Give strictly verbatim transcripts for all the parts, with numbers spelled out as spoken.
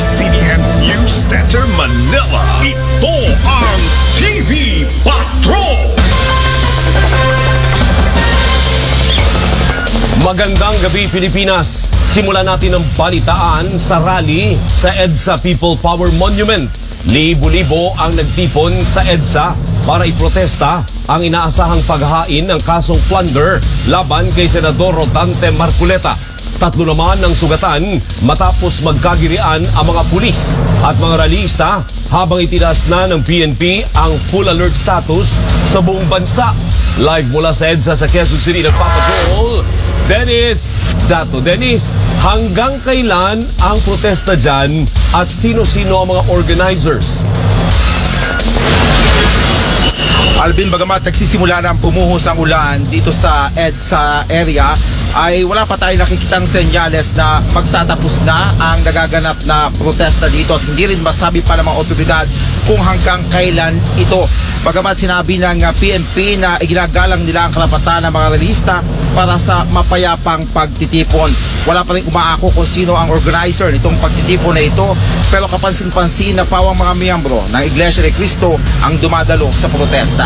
C B N News Center, Manila. Ito ang T V Patrol! Magandang gabi, Pilipinas. Simulan natin ang balitaan sa rally sa EDSA People Power Monument. Libo-libo ang nagtipon sa EDSA para iprotesta ang inaasahang paghain ng kasong plunder laban kay Senador Rodante Marcoleta. Tatlo naman ang sugatan matapos magkagirian ang mga pulis at mga rallyista habang itinaas na ng P N P ang full alert status sa buong bansa. Live mula sa EDSA sa Quezon City, nagpapatrol Dennis Dato. Dennis, hanggang kailan ang protesta dyan at sino-sino ang mga organizers? Alvin, bagamat nagsisimula na ang pumuhos ang ulan dito sa EDSA area, ay wala pa tayo nakikitang senyales na magtatapos na ang nagaganap na protesta dito at hindi rin masabi pa ng mga otoridad kung hanggang kailan ito. Bagamat sinabi ng P N P na iginagalang nila ang karapatan ng mga rallyista para sa mapayapang pagtitipon. Wala pa rin umaako kung sino ang organizer nitong pagtitipon na ito, pero kapansin-pansin na pawang mga miyembro ng Iglesia ni Cristo ang dumadalo sa protesta.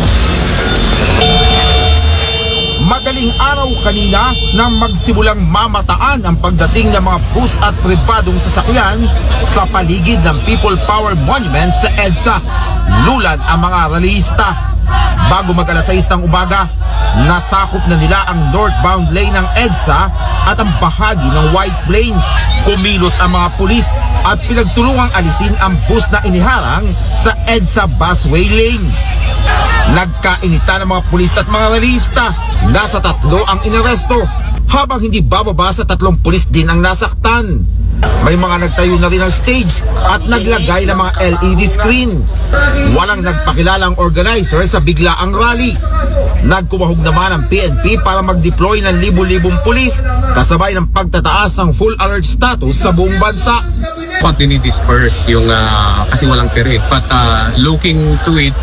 Madaling araw kanina nang magsimulang mamataan ang pagdating ng mga bus at pribadong sasakyan sa paligid ng People Power Monument sa EDSA. Lulad ang mga rallyista. Bago mag alas sais ng umaga, nasakop na nila ang northbound lane ng EDSA at ang bahagi ng White Plains. Kumilos ang mga pulis at pinagtulungang alisin ang bus na iniharang sa EDSA busway lane. Nagkainita ng mga pulis at mga rallyista. Nasa tatlo ang inaresto, habang hindi bababa sa tatlong pulis din ang nasaktan. May mga nagtayo na rin ng stage at naglagay ng mga L E D screen. Walang nagpakilalang organizer sa biglaang rally. Nagkumahog naman ang P N P para mag-deploy ng libu-libong pulis kasabay ng pagtataas ng full alert status sa buong bansa. Pag dinidisperse yung uh, kasi walang period, but uh, looking to it,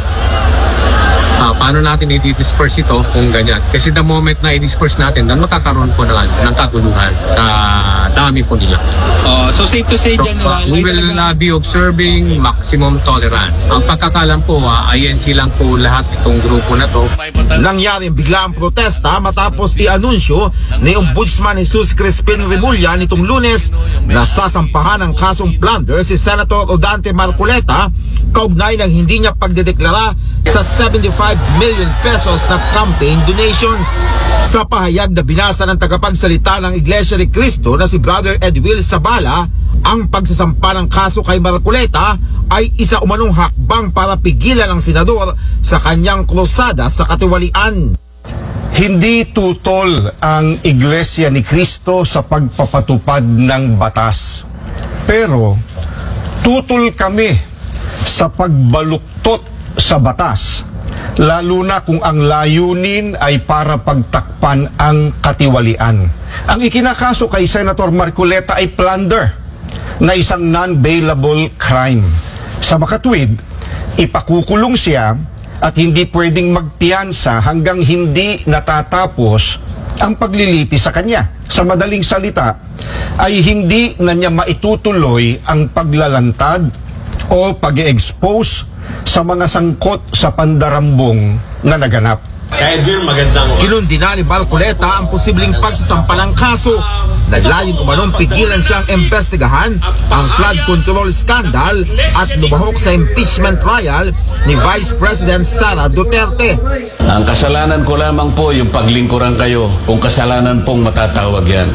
Uh, paano natin i-disperse ito kung ganyan? Kasi the moment na i-disperse natin, dan magkakaroon po ng, ng kaguluhan. Uh, dami po nila. Uh, so safe to say, General, uh, we will uh, be observing maximum tolerance. Ang pagkakalam po, uh, I N C lang po lahat itong grupo na to. Nangyari bigla ang protesta matapos i-anunsyo ni Ombudsman Jesus Crispin Remulla nitong Lunes na sasampahan ng kasong plunder si Senator Rodante Marcoleta kaugnay ng hindi niya pagdedeklara sa seventy-five million pesos na campaign donations. Sa pahayag na binasa ng tagapagsalita ng Iglesia ni Cristo na si Brother Edwil Sabala, ang pagsasampa ng kaso kay Marcoleta ay isa umanong hakbang para pigilan ang senador sa kanyang krusada sa katiwalian. Hindi tutol ang Iglesia ni Cristo sa pagpapatupad ng batas. Pero tutol kami sa pagbaluktot sa batas, lalo na kung ang layunin ay para pagtakpan ang katiwalian. Ang ikinakaso kay Senator Marcoleta ay plunder na isang non-bailable crime. Sa makatwid, ipakukulong siya at hindi pwedeng magpiyansa hanggang hindi natatapos ang pagliliti sa kanya. Sa madaling salita, ay hindi na niya maitutuloy ang paglalantad o pag-expose sa mga sangkot sa pandarambong na naganap. Kinundina ni Marcoleta ang posibleng pagsasampa ng kaso. Naglayon umanong pigilan siyang imbestigahan ang flood control scandal at lumahok sa impeachment trial ni Vice President Sara Duterte. Ang kasalanan ko lamang po yung paglingkuran kayo, kung kasalanan pong matatawag yan,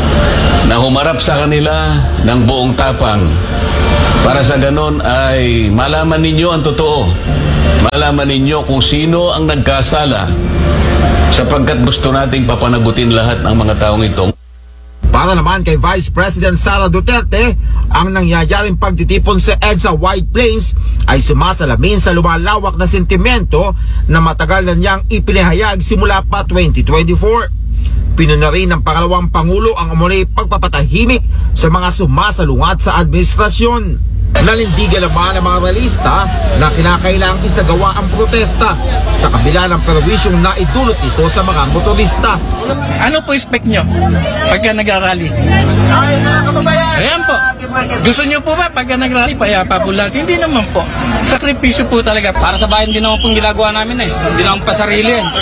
na humarap sa kanila ng buong tapang para sa ganon ay malaman ninyo ang totoo. Malaman ninyo kung sino ang nagkasala, sapagkat gusto nating papanagutin lahat ng mga taong ito. Para naman kay Vice President Sara Duterte, ang nangyayaring pagtitipon sa EDSA White Plains ay sumasalamin sa lumalawak na sentimento na matagal na niyang ipinahayag simula pa twenty twenty-four. Pinuna rin ng pangalawang Pangulo ang umuli pagpapatahimik sa mga sumasalungat sa administrasyon. Nanindigan naman ang mga rallyista na kinakailangang isagawa ang protesta sa kabila ng perwisyong naidulot ito sa mga motorista. Ano po expect nyo pagka nag-rally? Ayan po. Gusto niyo po ba pag nag-rally, payapa po lahat? Hindi naman po. Sakripisyo po talaga. Para sa bayan din naman pong ginagawa namin eh. Hindi naman pa sarili eh.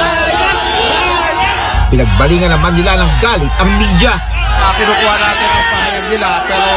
Pinagbalingan naman nila ng galit ang media. Uh, kinukuha natin ang pahayag nila pero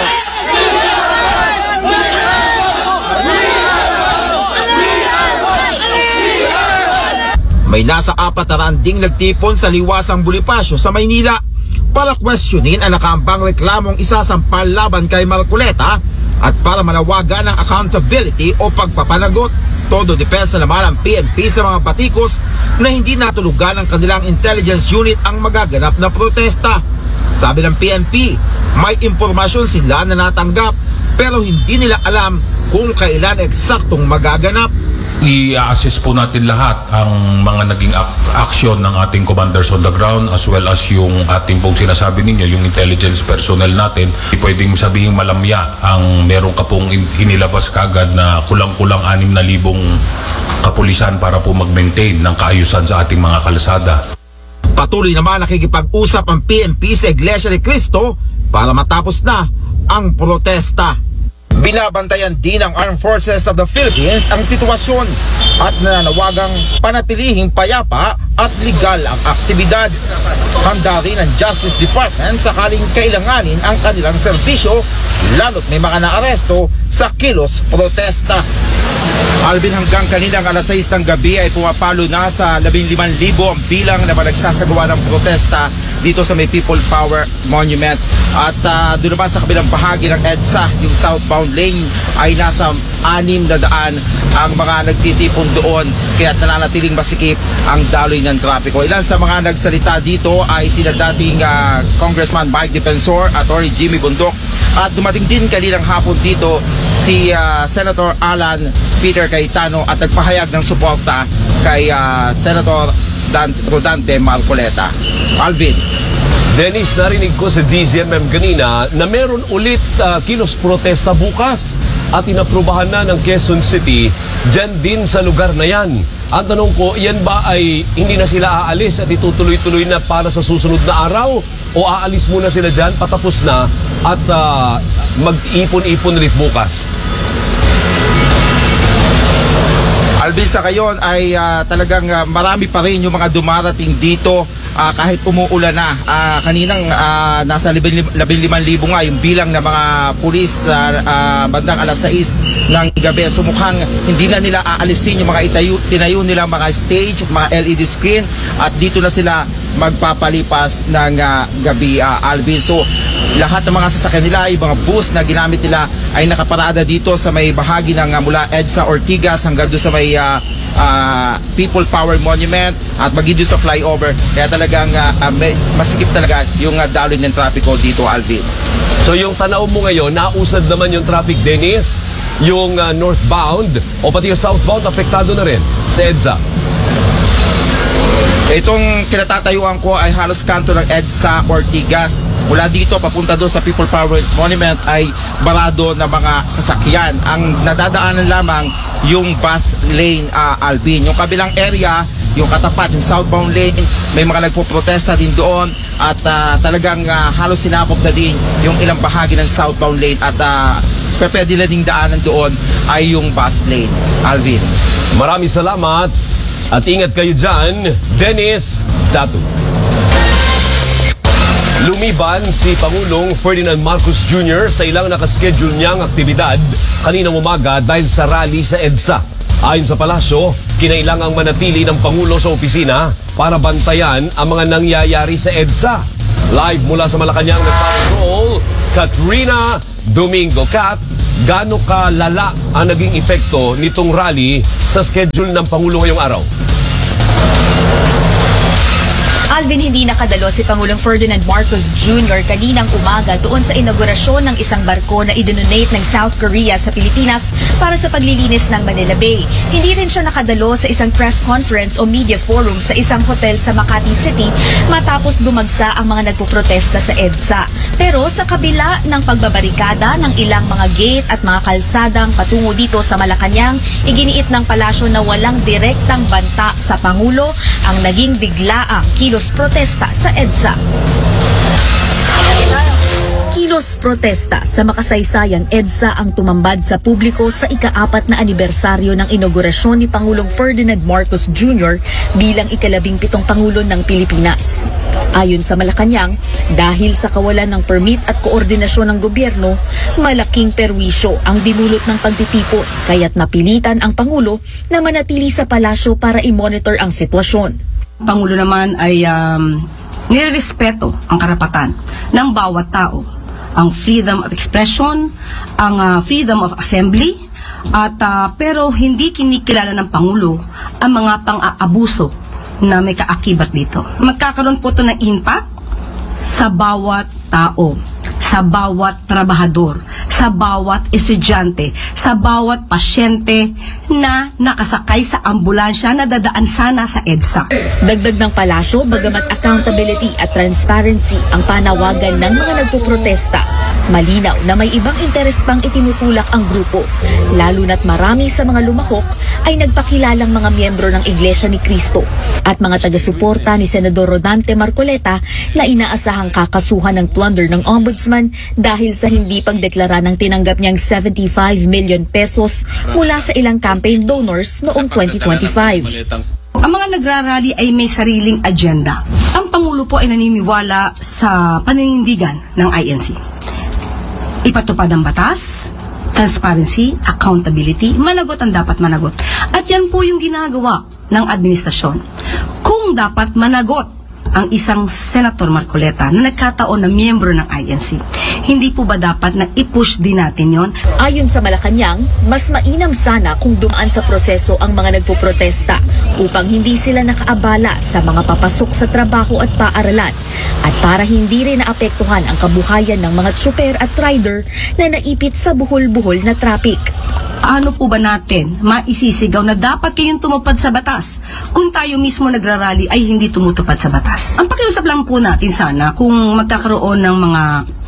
may nasa apat na randing nagtipon sa liwasang Bonifacio sa Maynila para questionin ang nakambang reklamong isasampal laban kay Marcoleta at para manawagan ng accountability o pagpapanagot. Todo depensa naman ang P N P sa mga batikos na hindi natulugan ng kanilang intelligence unit ang magaganap na protesta. Sabi ng P N P, may impormasyon sila na natanggap pero hindi nila alam kung kailan eksaktong magaganap. I-assess po natin lahat ang mga naging ak- aksyon ng ating commanders on the ground as well as yung ating pong sinasabi ninyo, yung intelligence personnel natin. Hindi pwedeng sabihin malamya ang meron ka pong in- inilabas kagad na kulang-kulang anim na libong kapulisan para po mag-maintain ng kaayusan sa ating mga kalsada. Patuloy naman nakikipag-usap ang P N P sa Iglesia ni Cristo para matapos na ang protesta. Binabantayan din ng Armed Forces of the Philippines ang sitwasyon at nananawagang panatilihing payapa at legal ang aktibidad. Handa rin ang Justice Department sakaling kailanganin ang kanilang serbisyo lalo't may mga naaresto sa kilos protesta. Alvin, hanggang kaninang alas sais ng gabi ay pumapalo na sa labing limang libo ang bilang na nagsasagawa ng protesta dito sa may People Power Monument. At uh, doon naman sa kabilang bahagi ng EDSA, yung southbound lane ay nasa anim na daan ang mga nagtitipon doon kaya nananatiling masikip ang daloy ng trapiko. Ilan sa mga nagsalita dito ay sina dating uh, Congressman Mike Defensor, Attorney Jimmy Bundok at dumating din kaninang hapon dito si uh, Senator Alan Peter Cayetano at nagpahayag ng suporta kay uh, Senator Dan Rodante Marcoleta. Alvin. Dennis, narinig ko sa D Z M M kanina na meron ulit uh, kilos protesta bukas at inaprubahan na ng Quezon City dyan din sa lugar na yan. Ang tanong ko, yan ba ay hindi na sila aalis at itutuloy-tuloy na para sa susunod na araw? O aalis muna sila dyan, patapos na at uh, mag-ipon-ipon ulit bukas? Alvin, sa ngayon ay uh, talagang uh, marami pa rin yung mga dumarating dito uh, kahit umuulan na. Uh, kaninang uh, nasa labing limang libo nga yung bilang ng mga pulis uh, uh, bandang alas sais ng gabi. So mukhang hindi na nila aalisin yung mga itayo, tinayo nila mga stage at mga L E D screen at dito na sila magpapalipas ng uh, gabi, uh, Alvin. So lahat ng mga sasakyan nila, yung mga bus na ginamit nila ay nakaparada dito sa may bahagi ng uh, mula EDSA Ortigas hanggang doon sa may uh, uh, People Power Monument at magiging sa flyover. Kaya talagang uh, uh, may, masikip talaga yung uh, daloy ng trapiko dito, Alvin. So yung tanaw mo ngayon, nausad naman yung traffic, Dennis? Yung uh, northbound o pati yung southbound apektado na rin sa EDSA? Itong kinatatayuan ko ay halos kanto ng EDSA Ortigas. Mula dito papunta doon sa People Power Monument ay barado na mga sasakyan. Ang nadadaanan lamang yung bus lane, uh, Alvin. Yung kabilang area, yung katapat, yung southbound lane, may mga nagpo-protesta din doon at uh, talagang uh, halos sinakop na din yung ilang bahagi ng southbound lane at uh, pwede na ding daanan doon ay yung bus lane, Alvin. Maraming salamat. At ingat kayo dyan, Dennis Datu. Lumiban si Pangulong Ferdinand Marcos Junior sa ilang nakaschedule niyang aktibidad kaninang umaga dahil sa rally sa EDSA. Ayon sa palasyo, kinailangang manatili ng Pangulo sa opisina para bantayan ang mga nangyayari sa EDSA. Live mula sa Malacanang nagpapatrol, Katrina Domingo. Kat, gaano kalala ang naging epekto nitong rally sa schedule ng Pangulo ngayong araw? Alvin, hindi nakadalo si Pangulong Ferdinand Marcos Junior kaninang umaga doon sa inaugurasyon ng isang barko na idinonate ng South Korea sa Pilipinas para sa paglilinis ng Manila Bay. Hindi rin siya nakadalo sa isang press conference o media forum sa isang hotel sa Makati City matapos dumagsa ang mga nagpuprotesta sa EDSA. Pero sa kabila ng pagbabarikada ng ilang mga gate at mga kalsadang patungo dito sa Malacanang, iginiit ng palasyo na walang direktang banta sa Pangulo ang naging biglaang kilos protesta sa EDSA. Kilos Kilos protesta sa makasaysayang EDSA ang tumambad sa publiko sa ikaapat na anibersaryo ng inaugurasyon ni Pangulong Ferdinand Marcos Junior bilang ikalabing pitong Pangulo ng Pilipinas. Ayon sa Malacanang, dahil sa kawalan ng permit at koordinasyon ng gobyerno, malaking perwisyo ang dinulot ng pagtitipon kaya't napilitan ang Pangulo na manatili sa palasyo para i-monitor ang sitwasyon. Pangulo naman ay um, nirerespeto ang karapatan ng bawat tao, ang freedom of expression, ang uh, freedom of assembly, at uh, pero hindi kinikilala ng Pangulo ang mga pang-aabuso na may kaakibat dito. Magkakaroon po ito ng impact sa bawat tao, sa bawat trabahador, sa bawat estudyante, sa bawat pasyente na nakasakay sa ambulansya na dadaan sana sa EDSA. Dagdag ng palasyo, bagamat accountability at transparency ang panawagan ng mga nagpoprotesta, malinaw na may ibang interes pang itinutulak ang grupo, lalo na't marami sa mga lumahok ay nagpakilalang mga miyembro ng Iglesia ni Cristo at mga taga-suporta ni Senador Rodante Marcoleta na inaasahang kakasuhan ng plunder ng Ombudsman dahil sa hindi pagdeklara ng tinanggap niyang seventy-five million pesos mula sa ilang campaign donors noong twenty twenty-five. Ang mga nagrarally ay may sariling agenda. Ang Pangulo po ay naniniwala sa paninindigan ng I N C. Ipatupad ang batas, transparency, accountability, managot ang dapat managot. At yan po yung ginagawa ng administrasyon. Kung dapat managot ang isang Senator Marcoleta na nagkataon na miyembro ng I N C, hindi po ba dapat na i-push din natin yon? Ayon sa Malacanang, mas mainam sana kung dumaan sa proseso ang mga nagpoprotesta upang hindi sila nakaabala sa mga papasok sa trabaho at paaralan at para hindi rin naapektuhan ang kabuhayan ng mga tsuper at rider na naipit sa buhol-buhol na traffic. Ano po ba natin maisisigaw na dapat kayong tumupad sa batas kung tayo mismo nagrarally ay hindi tumutupad sa batas? Ang pakiusap lang po natin sana kung magkakaroon ng mga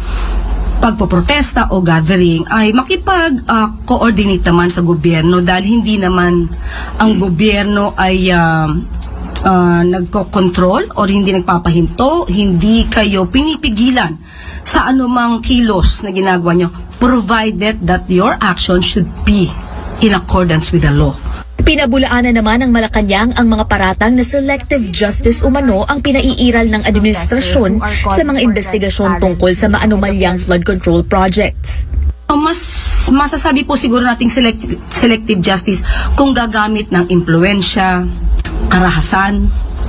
pagpoprotesta o gathering ay makipag-coordinate uh, naman sa gobyerno dahil hindi naman ang gobyerno ay uh, uh, nagko-control o hindi nagpapahinto, hindi kayo pinipigilan sa anumang kilos na ginagawa nyo, provided that your action should be in accordance with the law. Pinabulaanan naman ng Malacanang ang mga paratang na selective justice umano ang pinaiiral ng administrasyon sa mga investigasyon tungkol sa maanumalyang flood control projects. Mas masasabi po siguro nating selective, selective justice kung gagamit ng impluensya, karahasan,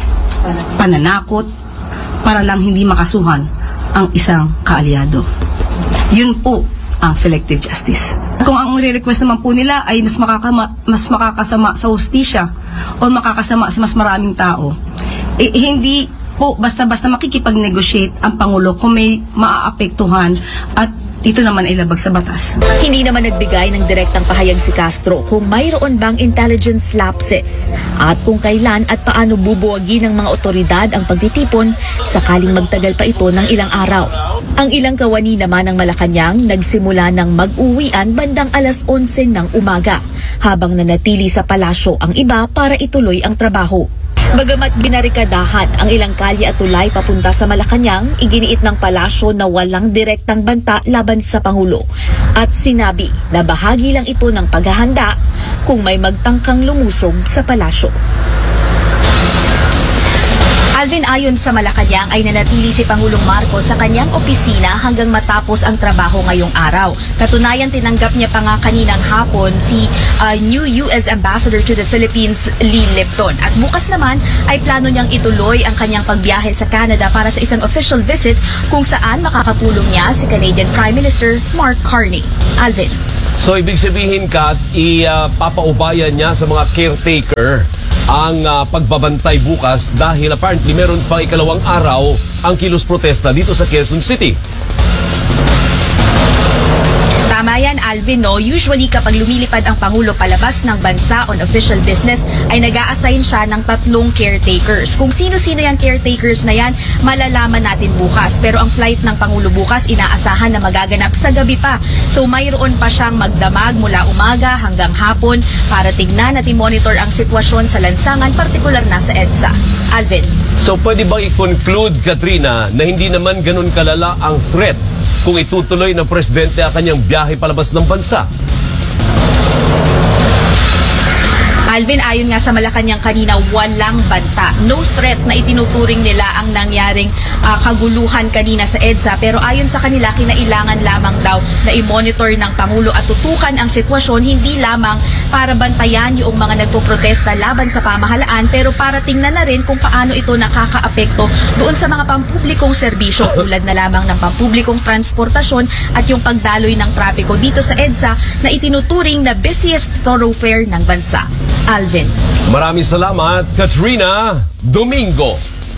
pananakot, para lang hindi makasuhan ang isang kaalyado. Yun po ang selective justice. Kung ang re-request naman po nila ay mas makakama, mas makakasama sa hustisya o makakasama sa mas maraming tao, eh, hindi po basta-basta makikipag-negotiate ang Pangulo kung may maaapektuhan at ito naman ay labag sa batas. Hindi naman nagbigay ng direktang pahayag si Castro kung mayroon bang intelligence lapses at kung kailan at paano bubuwagi ng mga otoridad ang pagtitipon sakaling magtagal pa ito ng ilang araw. Ang ilang kawani naman ng Malacanang nagsimula ng mag-uwian bandang alas onse ng umaga habang nanatili sa palasyo ang iba para ituloy ang trabaho. Bagamat binarikadahan ang ilang kalye at tulay papunta sa Malacanang, iginiit ng palasyo na walang direktang banta laban sa Pangulo at sinabi na bahagi lang ito ng paghahanda kung may magtangkang lumusog sa palasyo. Alvin, ayon sa Malacanang ay nanatili si Pangulong Marcos sa kanyang opisina hanggang matapos ang trabaho ngayong araw. Katunayan, tinanggap niya pa nga kaninang hapon si uh, new U S Ambassador to the Philippines, Lee Lipton. At bukas naman ay plano niyang ituloy ang kanyang pagbiyahe sa Canada para sa isang official visit kung saan makakapulong niya si Canadian Prime Minister Mark Carney. Alvin. So ibig sabihin, Kat, ipapaubayan niya sa mga caretaker ang uh, pagbabantay bukas dahil apparently meron pang ikalawang araw ang kilos protesta dito sa Quezon City. Tama yan, Alvin, no? Usually kapag lumilipad ang Pangulo palabas ng bansa on official business, ay nag-a-assign siya ng tatlong caretakers. Kung sino-sino yung caretakers na yan, malalaman natin bukas. Pero ang flight ng Pangulo bukas, inaasahan na magaganap sa gabi pa. So mayroon pa siyang magdamag mula umaga hanggang hapon para tignan at i-monitor ang sitwasyon sa lansangan, partikular na sa EDSA. Alvin. So pwede bang i-conclude, Katrina, na hindi naman ganun kalala ang threat kung itutuloy ng presidente ang kanyang biyahe palabas ng bansa. Alvin, ayon nga sa Malacanang kanina, walang banta. No threat na itinuturing nila ang nangyaring uh, kaguluhan kanina sa EDSA. Pero ayon sa kanila, kinailangan lamang daw na i-monitor ng Pangulo at tutukan ang sitwasyon, hindi lamang para bantayan yung mga nagpoprotesta laban sa pamahalaan, pero para tingnan na rin kung paano ito nakakaapekto doon sa mga pampublikong serbisyo tulad na lamang ng pampublikong transportasyon at yung pagdaloy ng trapiko dito sa EDSA na itinuturing na busiest thoroughfare ng bansa. Alvin. Maraming salamat, Katrina Domingo.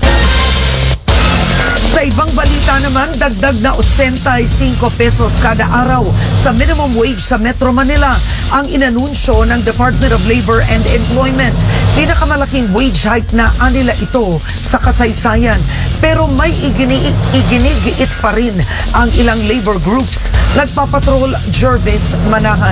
Sa ibang balita naman, dagdag na eighty-five pesos kada araw sa minimum wage sa Metro Manila ang inanunsyo ng Department of Labor and Employment. Pinakamalaking wage hike na anila ito sa kasaysayan. Pero may igini- iginigiit pa rin ang ilang labor groups. Nagpapatrol, Jervis Manahan.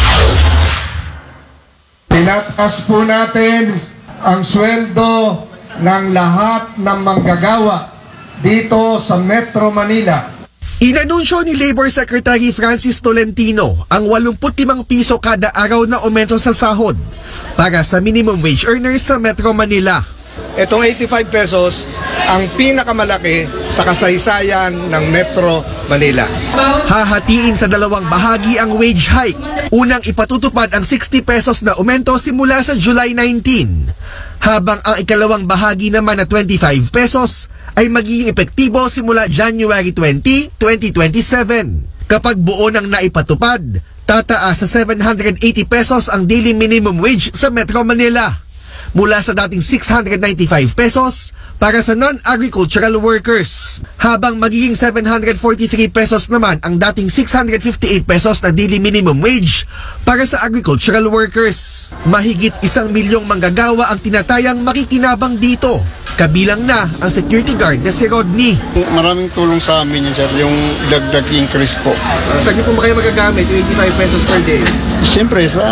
Tinataas po natin ang sweldo ng lahat ng manggagawa dito sa Metro Manila. Inanunsyo ni Labor Secretary Francis Tolentino ang eighty-five piso kada araw na aumento sa sahod para sa minimum wage earners sa Metro Manila. Itong eighty-five pesos ang pinakamalaki sa kasaysayan ng Metro Manila. Hahatiin sa dalawang bahagi ang wage hike. Unang ipatutupad ang sixty pesos na aumento simula sa July nineteenth, habang ang ikalawang bahagi naman na twenty-five pesos ay magiging epektibo simula January twentieth, twenty twenty-seven. Kapag buo nang naipatupad, tataas sa seven hundred eighty pesos ang daily minimum wage sa Metro Manila, mula sa dating six hundred ninety-five pesos para sa non-agricultural workers, habang magiging seven hundred forty-three pesos naman ang dating six hundred fifty-eight pesos na daily minimum wage para sa agricultural workers. Mahigit isang milyong manggagawa ang tinatayang makikinabang dito, kabilang na ang security guard na si Rodney. Maraming tulong sa amin yun, sir, yung dagdag increase po. Uh, Saan po ba kayo magagamit yung eighty-five pesos per day? Siyempre, sa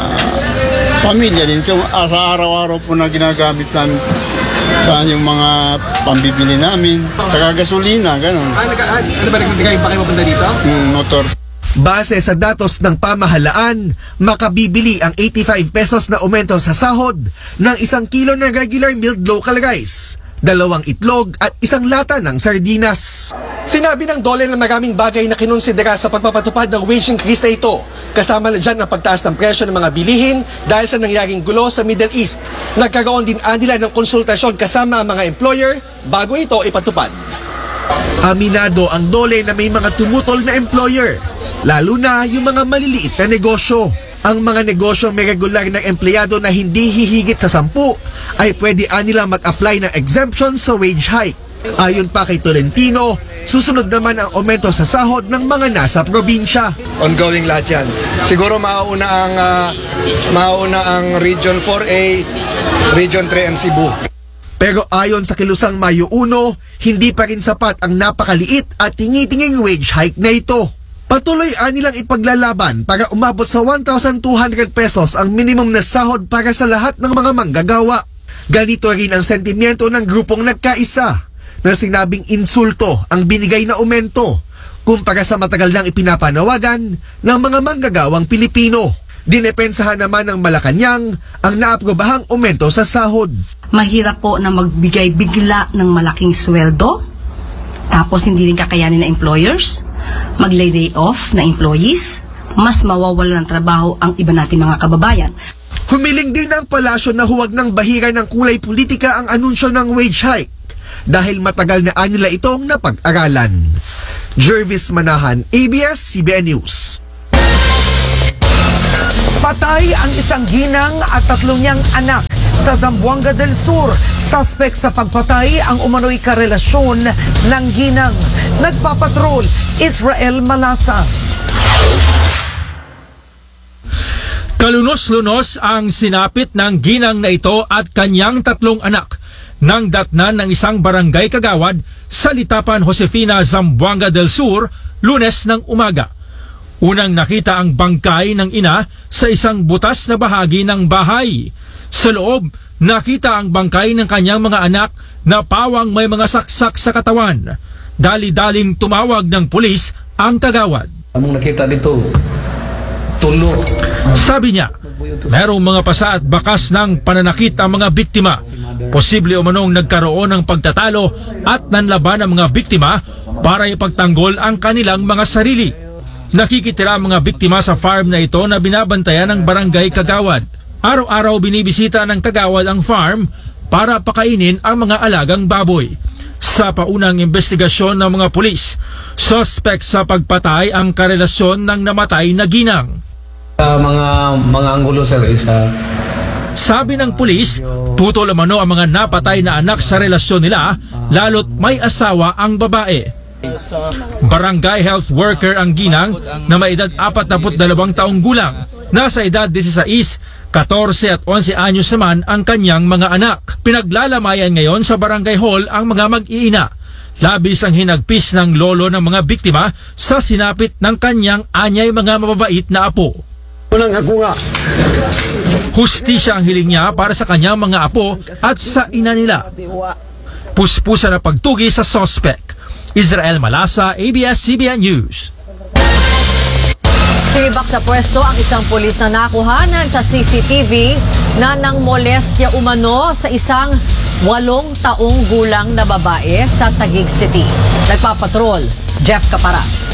pamilya din. So, sa araw-araw po na ginagamit namin sa yung mga pambibili namin. Saka gasolina, gano'n. Ah, nag- ah, ano ba, nagkakain pa kayo mapunta dito? Mm, motor. Base sa datos ng pamahalaan, makabibili ang eighty-five pesos na aumento sa sahod ng isang kilo ng regular milled local rice, dalawang itlog at isang lata ng sardinas. Sinabi ng Dole na maraming bagay na kinonsidera sa pagpapatupad ng wage increase na ito. Kasama na dyan ang pagtaas ng presyo ng mga bilihin dahil sa nangyaring gulo sa Middle East. Nagkaroon din anila ng konsultasyon kasama ang mga employer bago ito ipatupad. Aminado ang Dole na may mga tumutol na employer, lalo na yung mga maliliit na negosyo. Ang mga negosyong may regular ng empleyado na hindi hihigit sa sampu ay pwede anila mag-apply ng exemption sa wage hike. Ayon pa kay Tolentino, susunod naman ang aumento sa sahod ng mga nasa probinsya. Ongoing lahat yan. Siguro mauuna ang, uh, mauuna ang Region four A, Region three and Cebu. Pero ayon sa Kilusang Mayo one, hindi pa rin sapat ang napakaliit at tingi-tinging wage hike na ito. Patuloy anilang ipaglalaban para umabot sa one thousand two hundred pesos ang minimum na sahod para sa lahat ng mga manggagawa. Ganito rin ang sentimiento ng grupong nagkaisa na sinabing insulto ang binigay na aumento kumpara sa matagal nang ipinapanawagan ng mga manggagawang Pilipino. Dinepensahan naman ng Malacanang ang naaprobahang aumento sa sahod. Mahirap po na magbigay bigla ng malaking sweldo, tapos hindi rin kakayanin na employers, mag-lay off na employees, mas mawawala ng trabaho ang iba nating mga kababayan. Humiling din ang palasyo na huwag ng bahira ng kulay politika ang anunsyo ng wage hike dahil matagal na anila itong napag-aralan. Jervis Manahan, A B S C B N News. Patay ang isang ginang at tatlong niyang anak sa Zamboanga del Sur. Suspect sa pagpatay ang umano'y karelasyon ng ginang. Nagpapatrol, Israel Malasa. Kalunos-lunos ang sinapit ng ginang na ito at kanyang tatlong anak nang datnan ng isang barangay kagawad sa Litapan, Josefina, Zamboanga del Sur, Lunes ng umaga. Unang nakita ang bangkay ng ina sa isang butas na bahagi ng bahay. Sa loob, nakita ang bangkay ng kanyang mga anak na pawang may mga saksak sa katawan. dali-daling tumawag ng pulis ang kagawad. Among nakita dito, tulo. Sabi niya, merong mga pasa at bakas ng pananakit ang mga biktima. Posible umanong nagkaroon ng pagtatalo at nanlaban ang mga biktima para ipagtanggol ang kanilang mga sarili. Nakikitira ang mga biktima sa farm na ito na binabantayan ng barangay kagawad. Araw-araw binibisita ng kagawad ang farm para pakainin ang mga alagang baboy. Sa paunang investigasyon ng mga pulis, suspect sa pagpatay ang karelasyon ng namatay na ginang. Uh, mga mga anggulo sir is uh... Sabi ng pulis, tutol umano ang mga napatay na anak sa relasyon nila, lalo't may asawa ang babae. Barangay health worker ang ginang na may edad apat na dalawang taong gulang. Nasa edad disiseis, katorse at onse anyos naman ang kanyang mga anak. Pinaglalamayan ngayon sa barangay hall ang mga mag-iina. Labis ang hinagpis ng lolo ng mga biktima sa sinapit ng kanyang anyay mga mababait na apo. Unang ako nga. Hustisya ang hiling niya para sa kanyang mga apo at sa ina nila. Puspusa na pagtugi sa suspect. Israel Malasa, A B S C B N News. Sinibak sa pwesto ang isang pulis na nakuhanan sa C C T V na nang molestya umano sa isang walong taong gulang na babae sa Taguig City. Nagpapatrol, Jeff Caparas.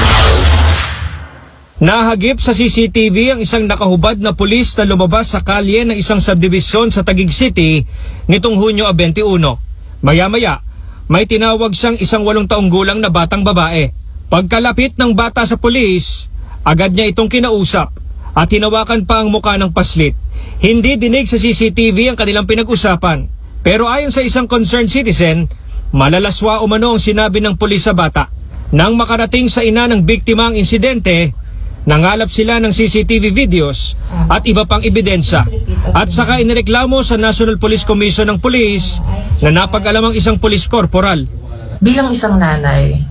Nahagip sa C C T V ang isang nakahubad na pulis na lumabas sa kalye ng isang subdivision sa Taguig City nitong Hunyo twenty-one. Maya-maya, may tinawag siyang isang walong taong gulang na batang babae. Pagkalapit ng bata sa pulis, agad niya itong kinausap at hinawakan pa ang muka ng paslit. Hindi dinig sa C C T V ang kanilang pinag-usapan. Pero ayon sa isang concerned citizen, malalaswa umano ang sinabi ng pulis sa bata. Nang makarating sa ina ng biktima ang insidente, nangalap sila ng C C T V videos at iba pang ebidensya. At saka inireklamo sa National Police Commission ng pulis na napag-alam ang isang police corporal. Bilang isang nanay,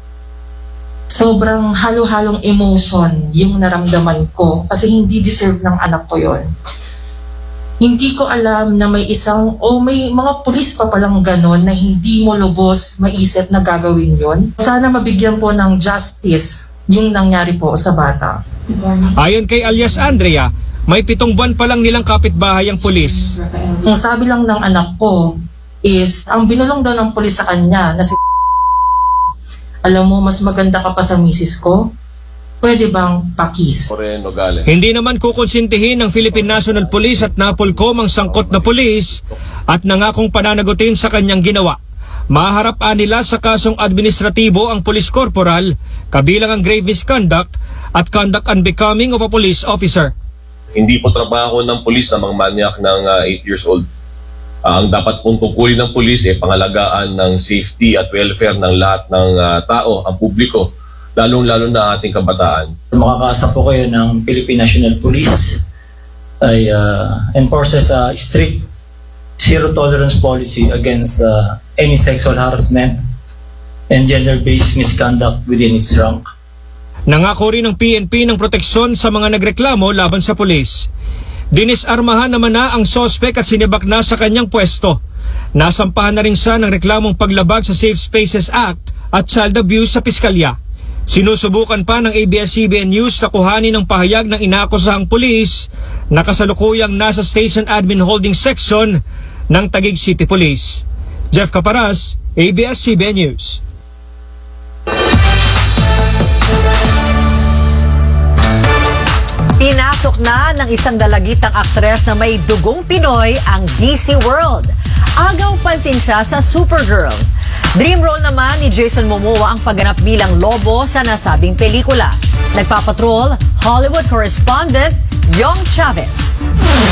sobrang halo-halong emotion yung naramdaman ko kasi hindi deserve ng anak ko yon. Hindi ko alam na may isang o may mga pulis pa palang ganon na hindi mo lubos maisip na gagawin yon. Sana mabigyan po ng justice yung nangyari po sa bata. Ayon kay alias Andrea, may pitong buwan pa lang nilang kapitbahay ang pulis. Ang sabi lang ng anak ko is, ang binulong daw ng pulis sa kanya na si alam mo, mas maganda ka pa sa misis ko, pwede bang pakis? Hindi naman kukonsintihin ng Philippine National Police at NAPOLCOM ang sangkot na pulis at nangakong pananagutin sa kanyang ginawa. Maharap nila sa kasong administratibo ang police corporal, kabilang ang grave misconduct at conduct unbecoming of a police officer. Hindi po trabaho ng pulis na mangmanyak ng eight years old. Uh, ang dapat pong tungkulin ng pulis ay pangalagaan ng safety at welfare ng lahat ng uh, tao, ang publiko, lalong-lalo na ating kabataan. Makakaasa po kayo ng Philippine National Police ay uh, enforces a strict zero tolerance policy against uh, any sexual harassment and gender-based misconduct within its rank. Nangako rin ng P N P ng proteksyon sa mga nagreklamo laban sa pulis. Dinisarmahan naman na ang sospek at sinibak na sa kanyang pwesto. Nasampahan na rin siya ng reklamong paglabag sa Safe Spaces Act at child abuse sa piskalya. Sinusubukan pa ng A B S C B N News na kuhanin ng pahayag ng inaakusahang pulis na kasalukuyang nasa Station Admin Holding Section ng Taguig City Police. Jeff Caparas, A B S C B N News. Pinasok na ng isang dalagitang aktres na may dugong Pinoy ang D C World. Agaw pansin siya sa Supergirl. Dream role naman ni Jason Momoa ang pagganap bilang lobo sa nasabing pelikula. Nagpapatrol, Hollywood correspondent Yong Chavez.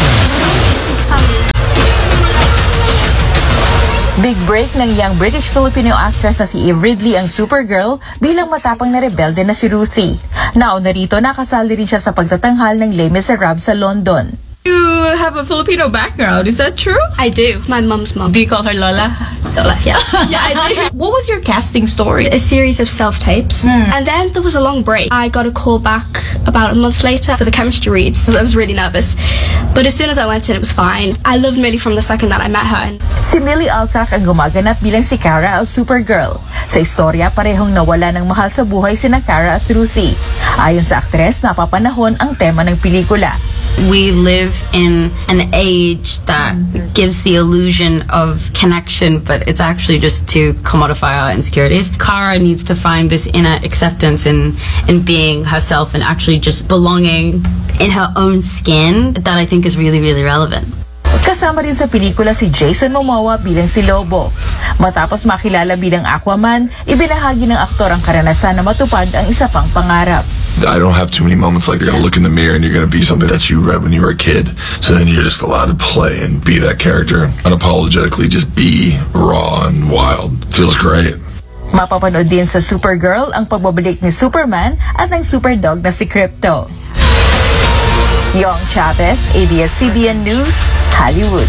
Big break ng young British-Filipino actress na si Eve Ridley ang Supergirl bilang matapang na rebelde na si Ruthie. Nauna rito, nakasali rin siya sa pagtatanghal ng Les Miserables sa London. You have a Filipino background, is that true? I do. My mum's mum. Do you call her Lola? Lola, yeah. Yeah, I do. What was your casting story? A series of self-tapes. Hmm. And then there was a long break. I got a call back about a month later for the chemistry reads. I was really nervous. But as soon as I went in, it was fine. I loved Millie from the second that I met her. Si Millie Alcock ang gumaganap bilang si Kara o Supergirl. Sa istorya, parehong nawala ng mahal sa buhay sina Kara at Ruthie. Ayon sa aktres, napapanahon ang tema ng pelikula. We live in an age that gives the illusion of connection, but it's actually just to commodify our insecurities. Kara needs to find this inner acceptance in, in being herself and actually just belonging in her own skin that I think is really, really relevant. Kasama rin sa pelikula si Jason Momoa bilang si Lobo. Matapos makilala bilang Aquaman, ibinahagi ng aktor ang karanasan na matupad ang isa pang pangarap. I don't have too many moments like you're gonna look in the mirror and you're gonna be something that you read when you were a kid. So then you're just allowed to play and be that character. Unapologetically, just be raw and wild. Feels great. Mapapanood din sa Supergirl ang pagbabalik ni Superman at ng Superdog na si Krypto. Yong Chavez, A B S C B N News, Hollywood.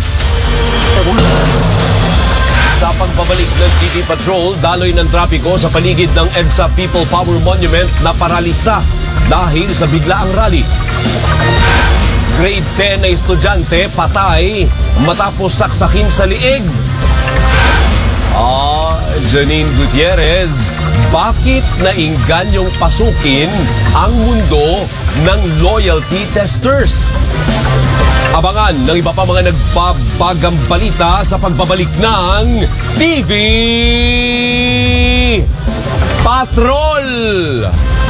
Sa pagbabalik ng T V Patrol, daloy ng trapiko sa paligid ng EDSA People Power Monument na paralisa dahil sa biglaang rally. Grade ten na estudyante patay matapos saksakin sa liig. Ah, Janine Gutierrez, bakit naingganyong pasukin ang mundo ng loyalty testers? Abangan ng iba pa mga nagbabagang balita sa pagbabalik ng T V Patrol!